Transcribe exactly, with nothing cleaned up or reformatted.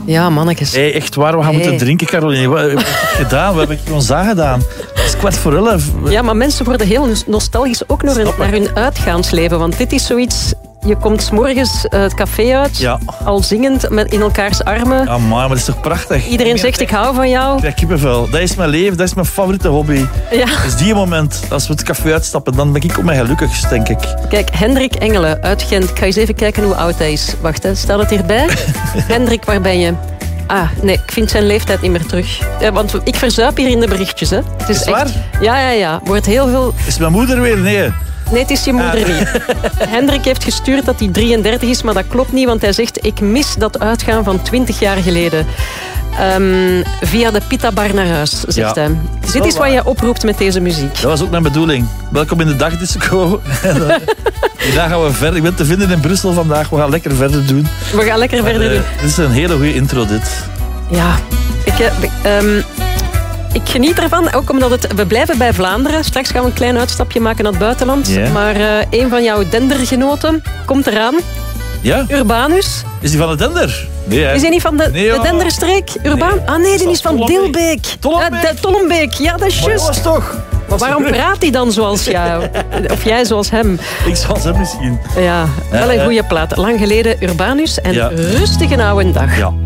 Ja, mannetjes. Hey, echt waar, we gaan Hey. moeten drinken, Caroline. Wat heb ik gedaan? Wat heb ik ons aangedaan? Het is kwart voor elf. Ja, maar mensen worden heel nostalgisch ook naar hun, naar hun uitgaansleven. Want dit is zoiets... Je komt 's morgens uh, het café uit, Ja. al zingend met in elkaars armen. Ja, maar dat is toch prachtig? Iedereen zegt, ik hou van jou. Ik krijg kippenvel. Dat is mijn leven, dat is mijn favoriete hobby. Ja. Dat is die moment, als we het café uitstappen, dan ben ik op mijn gelukkigst, denk ik. Kijk, Hendrik Engelen uit Gent. Ik ga eens even kijken hoe oud hij is. Wacht, hè. Staat het hierbij? Hendrik, waar ben je? Ah, nee, ik vind zijn leeftijd niet meer terug. Ja, want ik verzuip hier in de berichtjes. Hè. Het Is het waar? Ja, ja, ja. Wordt heel veel... Is mijn moeder weer? Nee. Nee, het is je moeder Ah. niet. Hendrik heeft gestuurd dat hij drieëndertig is, maar dat klopt niet, want hij zegt, ik mis dat uitgaan van twintig jaar geleden. Um, via de Pita Bar naar huis, zegt Ja. hij. is Dit wel is wat waar. je oproept met deze muziek. Dat was ook mijn bedoeling. Welkom in de dagdisco. Vandaag gaan we verder. Ik ben te vinden in Brussel vandaag. We gaan lekker verder doen. We gaan lekker Maar, verder eh, doen. Dit is een hele goede intro, dit. Ja, ik, eh, um, ik geniet ervan, ook omdat het, we blijven bij Vlaanderen. Straks gaan we een klein uitstapje maken naar het buitenland. Ja. Maar uh, een van jouw dendergenoten komt eraan. Ja? Urbanus. Is die van de Dender? Nee, hè? Is hij niet van de, Nee, de joh. Denderstreek? Urbaan? Nee. Ah nee, die Is is van dat Tollenbeek? Dilbeek. Tollenbeek? Ja, de- Tollenbeek, ja, dat is Maar juist. dat was toch? Maar waarom praat hij dan zoals jou? Of jij zoals hem? Ik zal ze misschien. Ja, wel een Eh, goede plaat. Lang geleden Urbanus en Ja. Rustige oude dag. Ja.